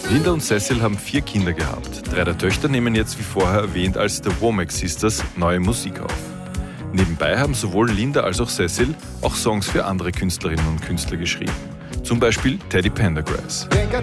Linda und Cecil haben 4 Kinder gehabt. 3 der Töchter nehmen jetzt, wie vorher erwähnt, als The Womack Sisters neue Musik auf. Nebenbei haben sowohl Linda als auch Cecil auch Songs für andere Künstlerinnen und Künstler geschrieben. Zum Beispiel Teddy Pendergrass. Ain't got